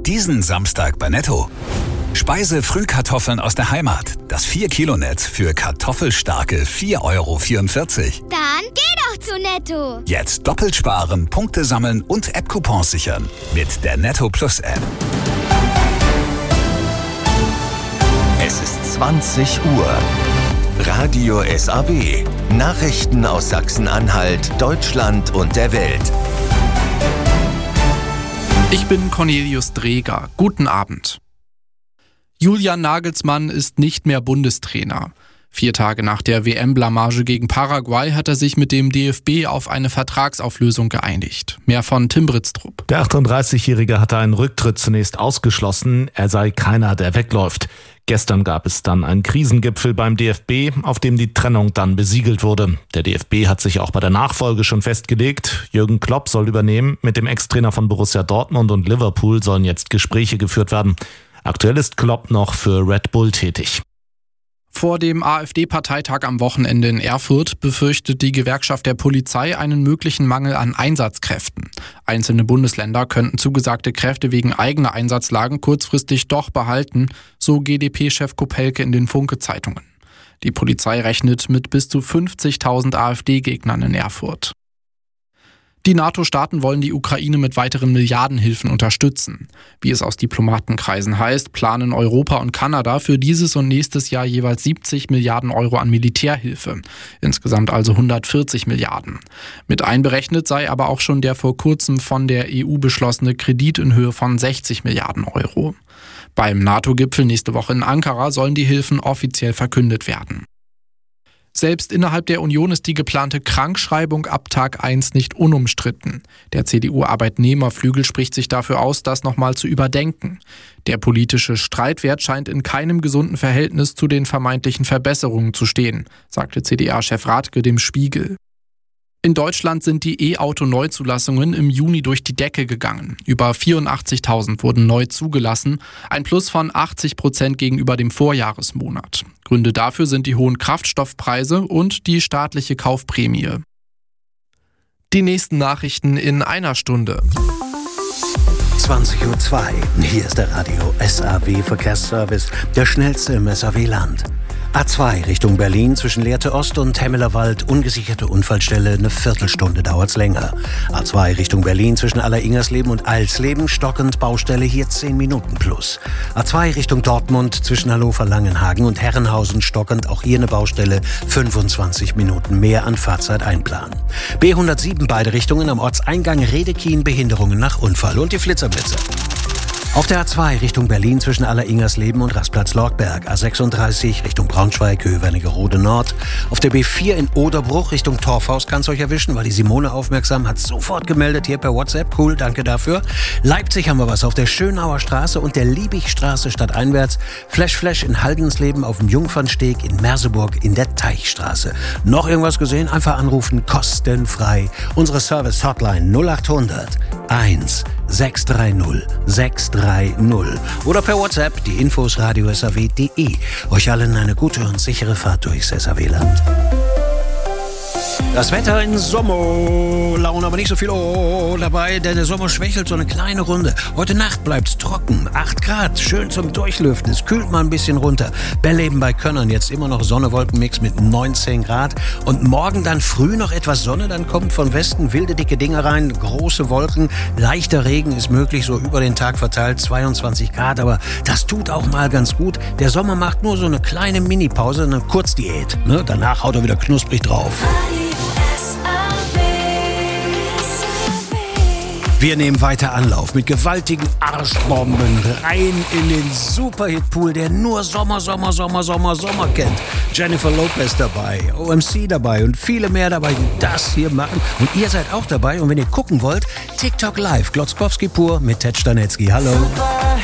Diesen Samstag bei Netto. Speise-Frühkartoffeln aus der Heimat. Das 4-Kilo-Netz für kartoffelstarke 4,44 €. Dann geh doch zu Netto. Jetzt doppelt sparen, Punkte sammeln und App-Coupons sichern. Mit der Netto Plus App. Es ist 20 Uhr. Radio SAW. Nachrichten aus Sachsen-Anhalt, Deutschland und der Welt. Ich bin Cornelius Dreger. Guten Abend. Julian Nagelsmann ist nicht mehr Bundestrainer. 4 Tage nach der WM-Blamage gegen Paraguay hat er sich mit dem DFB auf eine Vertragsauflösung geeinigt. Mehr von Tim Britztrup. Der 38-Jährige hatte einen Rücktritt zunächst ausgeschlossen. Er sei keiner, der wegläuft. Gestern gab es dann einen Krisengipfel beim DFB, auf dem die Trennung dann besiegelt wurde. Der DFB hat sich auch bei der Nachfolge schon festgelegt. Jürgen Klopp soll übernehmen. Mit dem Ex-Trainer von Borussia Dortmund und Liverpool sollen jetzt Gespräche geführt werden. Aktuell ist Klopp noch für Red Bull tätig. Vor dem AfD-Parteitag am Wochenende in Erfurt befürchtet die Gewerkschaft der Polizei einen möglichen Mangel an Einsatzkräften. Einzelne Bundesländer könnten zugesagte Kräfte wegen eigener Einsatzlagen kurzfristig doch behalten, so GdP-Chef Kopelke in den Funke-Zeitungen. Die Polizei rechnet mit bis zu 50.000 AfD-Gegnern in Erfurt. Die NATO-Staaten wollen die Ukraine mit weiteren Milliardenhilfen unterstützen. Wie es aus Diplomatenkreisen heißt, planen Europa und Kanada für dieses und nächstes Jahr jeweils 70 Milliarden Euro an Militärhilfe. Insgesamt also 140 Milliarden. Mit einberechnet sei aber auch schon der vor kurzem von der EU beschlossene Kredit in Höhe von 60 Milliarden Euro. Beim NATO-Gipfel nächste Woche in Ankara sollen die Hilfen offiziell verkündet werden. Selbst innerhalb der Union ist die geplante Krankschreibung ab Tag 1 nicht unumstritten. Der CDU-Arbeitnehmerflügel spricht sich dafür aus, das nochmal zu überdenken. Der politische Streitwert scheint in keinem gesunden Verhältnis zu den vermeintlichen Verbesserungen zu stehen, sagte CDA-Chef Rathke dem Spiegel. In Deutschland sind die E-Auto-Neuzulassungen im Juni durch die Decke gegangen. Über 84.000 wurden neu zugelassen, ein Plus von 80% gegenüber dem Vorjahresmonat. Gründe dafür sind die hohen Kraftstoffpreise und die staatliche Kaufprämie. Die nächsten Nachrichten in einer Stunde. 20:02 Uhr. Hier ist der Radio SAW Verkehrsservice, der schnellste im SAW-Land. A2 Richtung Berlin zwischen Lehrte Ost und Hemmelerwald, ungesicherte Unfallstelle, eine Viertelstunde dauert's länger. A2 Richtung Berlin zwischen Aller-Ingersleben und Alsleben, stockend Baustelle, hier 10 Minuten plus. A2 Richtung Dortmund zwischen Hannover-Langenhagen und Herrenhausen, stockend, auch hier eine Baustelle, 25 Minuten mehr an Fahrzeit einplanen. B107 beide Richtungen am Ortseingang Redekien, Behinderungen nach Unfall und die Flitzerblitzer. Auf der A2 Richtung Berlin zwischen Aller-Ingersleben und Rastplatz Lortberg, A36 Richtung Braunschweig, Höhe Wernigerode Nord. Auf der B4 in Oderbruch Richtung Torfhaus kann es euch erwischen, weil die Simone aufmerksam hat sofort gemeldet hier per WhatsApp. Cool, danke dafür. Leipzig haben wir was auf der Schönauer Straße und der Liebigstraße stadteinwärts. Flash in Haldensleben auf dem Jungfernsteg, in Merseburg in der Teichstraße. Noch irgendwas gesehen? Einfach anrufen, kostenfrei. Unsere Service-Hotline 0800 1 630 630 oder per WhatsApp die Infos radio-saw.de. Euch allen eine gute und sichere Fahrt durchs SAW-Land. Das Wetter in Sommerlaune, aber nicht so viel dabei, denn der Sommer schwächelt so eine kleine Runde. Heute Nacht bleibt's trocken, 8 Grad, schön zum Durchlüften. Es kühlt mal ein bisschen runter. Belleben bei Könnern, jetzt immer noch Sonne-Wolken-Mix mit 19 Grad. Und morgen dann früh noch etwas Sonne, dann kommt von Westen wilde, dicke Dinge rein, große Wolken. Leichter Regen ist möglich, so über den Tag verteilt, 22 Grad. Aber das tut auch mal ganz gut. Der Sommer macht nur so eine kleine Mini-Pause, eine Kurzdiät. Ne? Danach haut er wieder knusprig drauf. Wir nehmen weiter Anlauf mit gewaltigen Arschbomben rein in den Superhit-Pool, der nur Sommer kennt. Jennifer Lopez dabei, OMC dabei und viele mehr dabei, die das hier machen. Und ihr seid auch dabei. Und wenn ihr gucken wollt, TikTok Live, Glotzkowski pur mit Ted Stanetzky. Hallo.